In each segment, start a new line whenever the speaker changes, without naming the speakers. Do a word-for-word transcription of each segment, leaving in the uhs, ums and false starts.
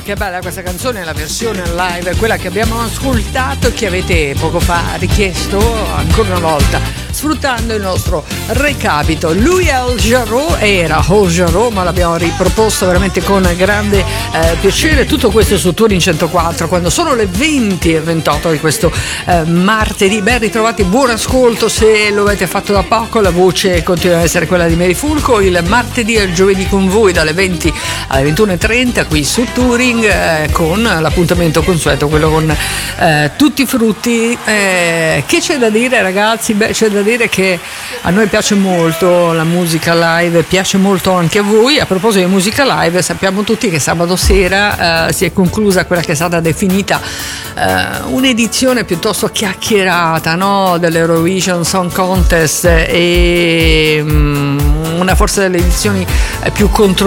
che bella questa canzone, la versione live, quella che abbiamo ascoltato e che avete poco fa richiesto ancora una volta, sfruttando il nostro recapito. Lui è Al Jarreau, era Al Jarreau, ma l'abbiamo riproposto veramente con grande eh, piacere. Tutto questo su Touring centoquattro, quando sono le venti e ventotto di questo eh, martedì. Ben ritrovati, buon ascolto se lo avete fatto da poco. La voce continua ad essere quella di Mary Fulco. Il martedì e il giovedì con voi dalle venti alle ventuno e trenta qui su Touring, eh, con l'appuntamento consueto, quello con eh, tutti i frutti. Eh, che c'è da dire, ragazzi? Beh, c'è da dire che a noi piace molto la musica live, piace molto anche a voi. A proposito di musica live, sappiamo tutti che sabato sera eh, si è conclusa quella che è stata definita eh, un'edizione piuttosto chiacchierata, no? Dell'Eurovision Song Contest, e um, una forse delle edizioni più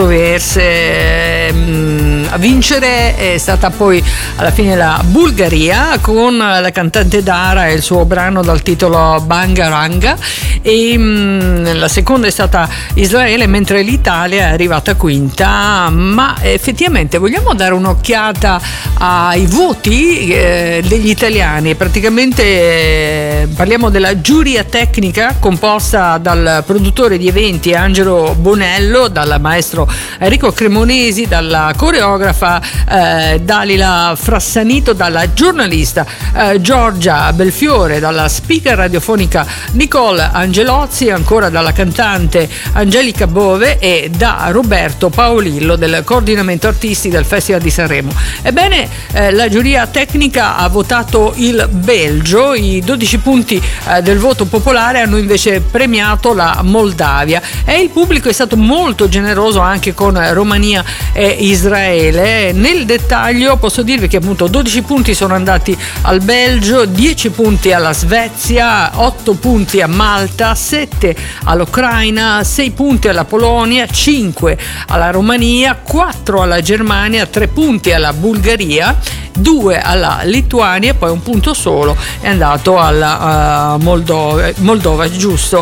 controverse. Um, a vincere è stata poi alla fine la Bulgaria, con la cantante Dara e il suo brano dal titolo Bangaranga, e um, la seconda è stata Israele, mentre l'Italia è arrivata quinta. Ma effettivamente vogliamo dare un'occhiata ai voti eh, degli italiani. Praticamente eh, parliamo della giuria tecnica composta dal produttore di eventi Angelo Bonello, dal maestro Enrico Cremonesi, dalla coreografa eh, Dalila Frassanito, dalla giornalista eh, Giorgia Belfiore, dalla speaker radiofonica Nicole Angelozzi, ancora dalla cantante Angelica Bove e da Roberto Paolillo del coordinamento artisti del Festival di Sanremo. Ebbene, eh, la giuria tecnica ha votato il Belgio. I dodici punti eh, del voto popolare hanno invece premiato la Moldavia, e il pubblico è stato molto generoso anche con Romania e Israele. Nel dettaglio posso dirvi che appunto dodici punti sono andati al Belgio, dieci punti alla Svezia, otto punti a Malta, sette all'Ucraina, sei punti alla Polonia, cinque alla Romania, quattro alla Germania, tre punti alla Bulgaria, due alla Lituania, e poi un punto solo è andato alla uh, Moldova, Moldova, giusto.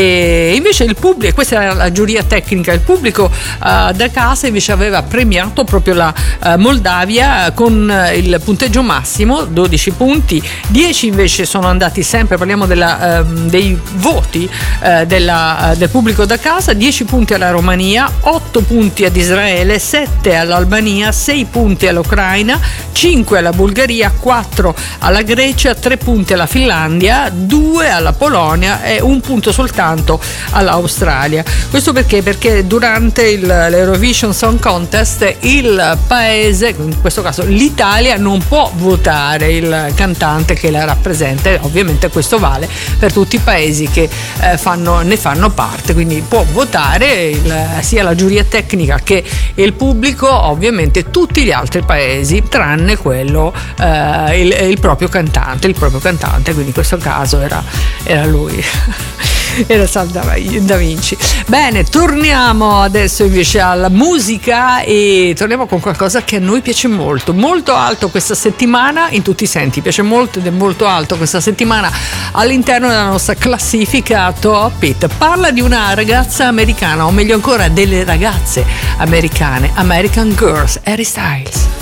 E invece il pubblico, questa era la giuria tecnica, il pubblico uh, da casa invece aveva premiato proprio la uh, Moldavia con uh, il punteggio massimo, dodici punti, dieci invece sono andati sempre, parliamo della, uh, dei voti uh, della, uh, del pubblico da casa, dieci punti alla Romania, otto punti ad Israele, sette all'Albania, sei punti all'Ucraina, cinque alla Bulgaria, quattro alla Grecia, tre punti alla Finlandia, due alla Polonia e un punto soltanto all'Australia. Questo perché? Perché durante il, l'Eurovision Song Contest il paese, in questo caso l'Italia, non può votare il cantante che la rappresenta, e ovviamente questo vale per tutti i paesi che eh, fanno, ne fanno parte, quindi può votare il, sia la giuria tecnica che il pubblico, ovviamente tutti gli altri paesi tranne quello eh, il, il proprio cantante, il proprio cantante, quindi in questo caso era, era lui. Era Salvo Da Vinci. Bene, torniamo adesso invece alla musica, e torniamo con qualcosa che a noi piace molto, molto alto questa settimana in tutti i sensi, piace molto ed è molto alto questa settimana all'interno della nostra classifica Top Hit. Parla di una ragazza americana, o meglio ancora delle ragazze americane, American Girls, Harry Styles.